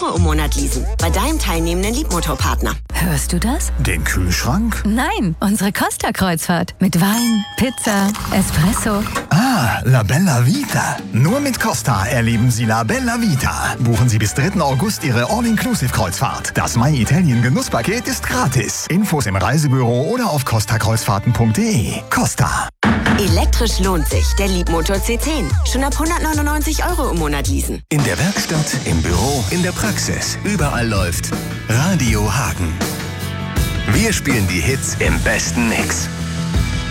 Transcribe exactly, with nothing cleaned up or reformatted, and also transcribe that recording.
Euro im Monat leasen. Bei deinem teilnehmenden Liebmotorpartner. Hörst du das? Den Kühlschrank? Nein, unsere Costa-Kreuzfahrt. Mit Wein, Pizza, Espresso. Ah, La Bella Vita. Nur mit Costa erleben Sie La Bella Vita. Buchen Sie bis dritten August Ihre All-Inclusive-Kreuzfahrt. Das My Italien Genusspaket ist gratis. Infos im Reisebüro oder auf costa kreuzfahrten punkt de. Costa. Elektrisch lohnt sich. Der Liebmotor C zehn. Schon ab hundertneunundneunzig Euro im Monat leasen. In der Werkstatt, im Büro, in der Praxis. Überall läuft Radio Hagen. Wir spielen die Hits im besten Mix.